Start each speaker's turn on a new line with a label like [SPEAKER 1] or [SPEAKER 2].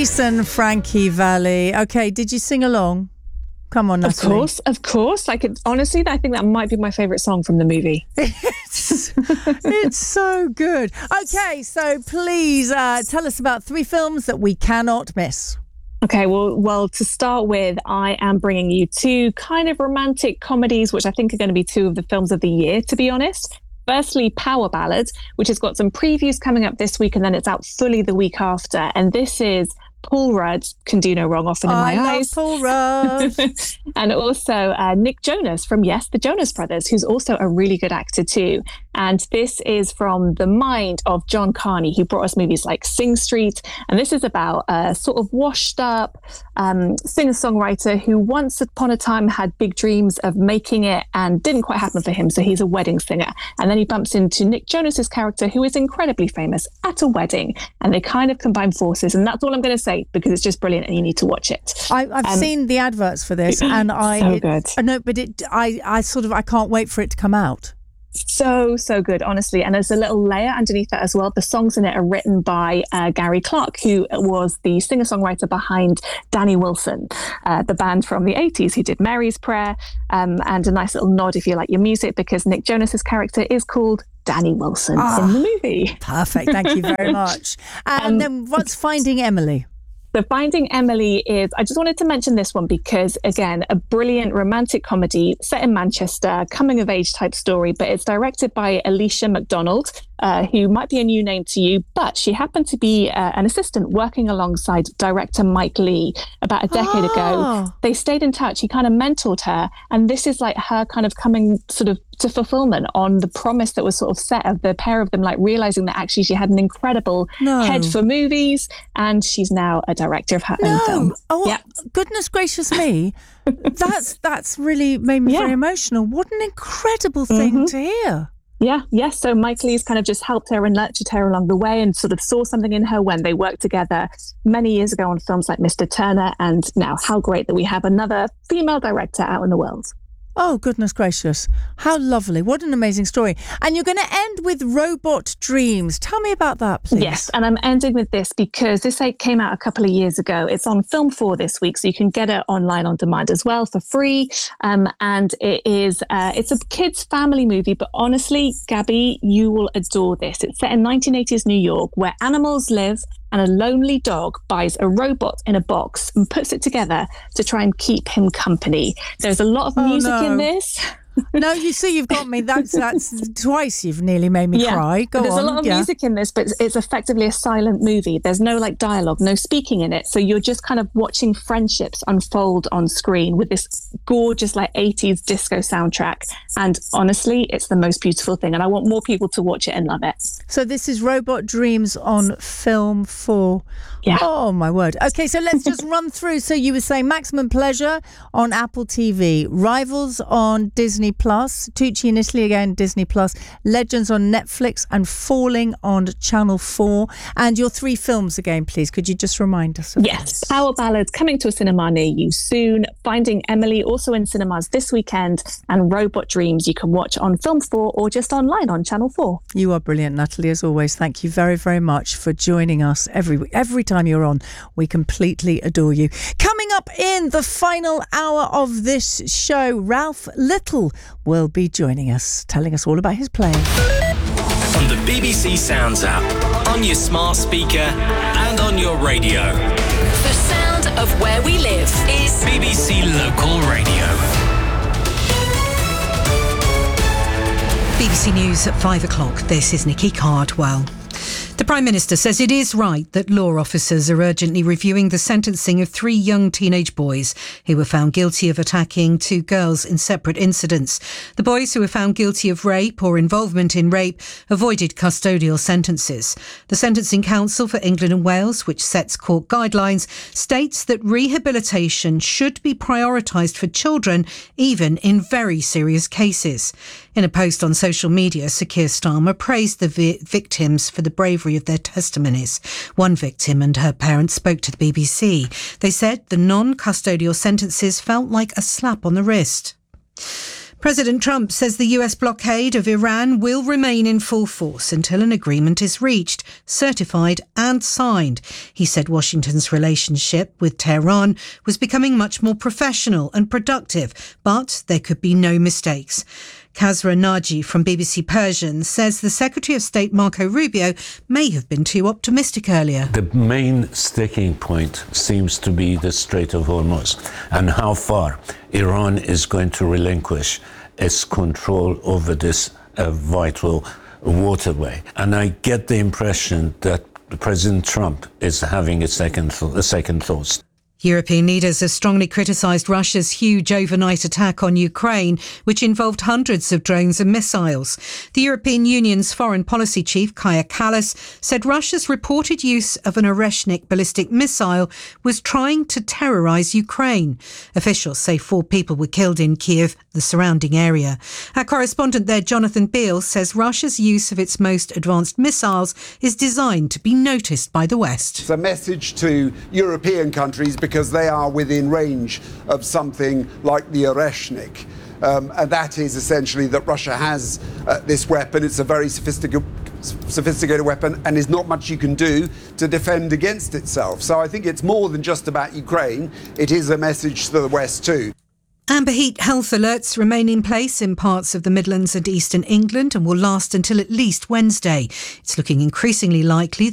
[SPEAKER 1] Grease and Frankie Valli. Okay, did you sing along? Come on, Natalie.
[SPEAKER 2] Of course. I think that might be my favourite song from the movie.
[SPEAKER 1] It's so good. Okay, so please tell us about 3 films that we cannot miss.
[SPEAKER 2] Okay, well, to start with, I am bringing you 2 kind of romantic comedies, which I think are going to be 2 of the films of the year, to be honest. Firstly, Power Ballad, which has got some previews coming up this week, and then it's out fully the week after. And this is Paul Rudd, can do no wrong, often in my eyes.
[SPEAKER 1] I love Paul Rudd.
[SPEAKER 2] And also Nick Jonas from, the Jonas Brothers, who's also a really good actor too. And this is from the mind of John Carney, who brought us movies like Sing Street. And this is about a sort of washed up singer-songwriter who once upon a time had big dreams of making it and didn't quite happen for him. So he's a wedding singer. And then he bumps into Nick Jonas's character, who is incredibly famous, at a wedding. And they kind of combine forces. And that's all I'm going to say, because it's just brilliant and you need to watch it.
[SPEAKER 1] I've seen the adverts for this, and
[SPEAKER 2] so good.
[SPEAKER 1] No, but I can't wait for it to come out.
[SPEAKER 2] So good, honestly. And there's a little layer underneath that as well. The songs in it are written by Gary Clark, who was the singer-songwriter behind Danny Wilson, the band from the 80s who did Mary's Prayer, and a nice little nod if you like your music, because Nick Jonas's character is called Danny Wilson in the movie.
[SPEAKER 1] Perfect. Thank you very much. And then what's Finding Emily?
[SPEAKER 2] So Finding Emily is, I just wanted to mention this one because, again, a brilliant romantic comedy set in Manchester, coming of age type story, but it's directed by Alicia McDonald, who might be a new name to you, but she happened to be an assistant working alongside director Mike Leigh about a decade ago. They stayed in touch. He kind of mentored her. And this is like her kind of coming sort of to fulfillment on the promise that was sort of set of the pair of them, like realizing that actually she had an incredible head for movies, and she's now a director of her own film.
[SPEAKER 1] Goodness gracious me. That's really made me very emotional. What an incredible thing to hear.
[SPEAKER 2] Yes. So Mike Leigh's kind of just helped her and nurtured her along the way, and sort of saw something in her when they worked together many years ago on films like Mr. Turner. And now how great that we have another female director out in the world.
[SPEAKER 1] Oh, goodness gracious. How lovely. What an amazing story. And you're going to end with Robot Dreams. Tell me about that, please.
[SPEAKER 2] Yes, and I'm ending with this because this came out a couple of years ago. It's on Film 4 this week, so you can get it online on demand as well for free. And it's a kids' family movie, but honestly, Gabby, you will adore this. It's set in 1980s New York, where animals live, and a lonely dog buys a robot in a box and puts it together to try and keep him company. There's a lot of music in this.
[SPEAKER 1] No, you see, you've got me. That's twice you've nearly made me cry. There's
[SPEAKER 2] a lot of music in this, but it's effectively a silent movie. There's no like dialogue, no speaking in it. So you're just kind of watching friendships unfold on screen with this gorgeous like 80s disco soundtrack. And honestly, it's the most beautiful thing. And I want more people to watch it and love it.
[SPEAKER 1] So this is Robot Dreams on Film 4.
[SPEAKER 2] Yeah.
[SPEAKER 1] Oh, my word. Okay, so let's just run through. So you were saying Maximum Pleasure on Apple TV, Rivals on Disney Plus, Tucci in Italy again, Disney Plus, Legends on Netflix, and Falling on Channel 4. And your 3 films again, please. Could you just remind us of
[SPEAKER 2] Yes, Power Ballads coming to a cinema near you soon. Finding Emily also in cinemas this weekend. And Robot Dreams you can watch on Film 4 or just online on Channel 4.
[SPEAKER 1] You are brilliant, Natalie, as always. Thank you very, very much for joining us every time you're on. We completely adore you. Coming up in the final hour of this show, Ralph Little will be joining us, telling us all about his play.
[SPEAKER 3] On the BBC Sounds app, on your smart speaker and on your radio.
[SPEAKER 4] The sound of where we live is
[SPEAKER 3] BBC Local Radio.
[SPEAKER 5] BBC News at 5 o'clock. This is Nikki Cardwell. The Prime Minister says it is right that law officers are urgently reviewing the sentencing of 3 young teenage boys who were found guilty of attacking 2 girls in separate incidents. The boys who were found guilty of rape or involvement in rape avoided custodial sentences. The Sentencing Council for England and Wales, which sets court guidelines, states that rehabilitation should be prioritised for children, even in very serious cases. In a post on social media, Sir Keir Starmer praised the victims for the bravery of their testimonies. One victim and her parents spoke to the BBC. They said the non-custodial sentences felt like a slap on the wrist. President Trump says the US blockade of Iran will remain in full force until an agreement is reached, certified and signed. He said Washington's relationship with Tehran was becoming much more professional and productive, but there could be no mistakes. Kazra Naji from BBC Persian says the Secretary of State Marco Rubio may have been too optimistic earlier.
[SPEAKER 6] The main sticking point seems to be the Strait of Hormuz and how far Iran is going to relinquish its control over this vital waterway. And I get the impression that President Trump is having a second thoughts.
[SPEAKER 5] European leaders have strongly criticised Russia's huge overnight attack on Ukraine, which involved hundreds of drones and missiles. The European Union's foreign policy chief, Kaja Kallas, said Russia's reported use of an Oreshnik ballistic missile was trying to terrorise Ukraine. Officials say 4 people were killed in Kiev, the surrounding area. Our correspondent there, Jonathan Beale, says Russia's use of its most advanced missiles is designed to be noticed by the West.
[SPEAKER 7] It's a message to European countries because they are within range of something like the Oreshnik. And that is essentially that Russia has this weapon. It's a very sophisticated weapon, and there's not much you can do to defend against itself. So I think it's more than just about Ukraine. It is a message to the West too.
[SPEAKER 5] Amber heat health alerts remain in place in parts of the Midlands and eastern England and will last until at least Wednesday. It's looking increasingly likely